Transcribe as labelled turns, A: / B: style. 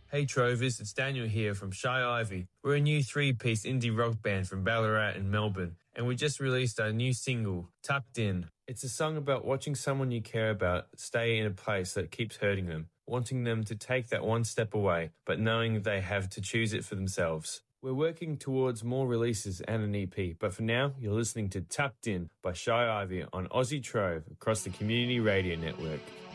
A: Hey Trovers, it's Daniel here from Shy Ivy. We're a new three-piece indie rock band from Ballarat and Melbourne, and we just released our new single, Tucked In. It's a song about watching someone you care about stay in a place that keeps hurting them, wanting them to take that one step away, but knowing they have to choose it for themselves. We're working towards more releases and an EP, but for now, you're listening to Tucked In by Shy Ivy on Aussie Trove across the Community Radio Network.